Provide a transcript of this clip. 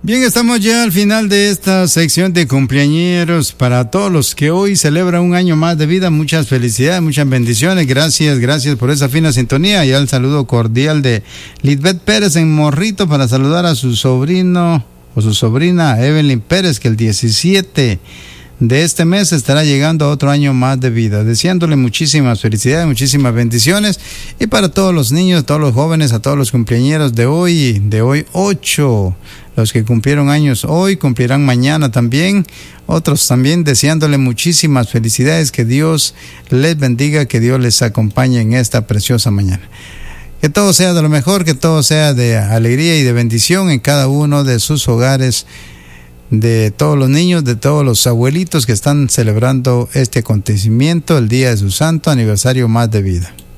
Bien, estamos ya al final de esta sección de cumpleañeros. Para todos los que hoy celebran un año más de vida, muchas felicidades, muchas bendiciones. Gracias por esa fina sintonía. Ya el saludo cordial de Lisbeth Pérez en Morrito para saludar a su sobrino o su sobrina Evelyn Pérez, que el 17 de este mes estará llegando a otro año más de vida, deseándole muchísimas felicidades, muchísimas bendiciones. Y para todos los niños, todos los jóvenes, a todos los cumpleañeros de hoy 8, los que cumplieron años hoy, cumplirán mañana también, otros también, deseándole muchísimas felicidades, que Dios les bendiga, que Dios les acompañe en esta preciosa mañana. Que todo sea de lo mejor, que todo sea de alegría y de bendición en cada uno de sus hogares, de todos los niños, de todos los abuelitos que están celebrando este acontecimiento, el día de su santo aniversario más de vida.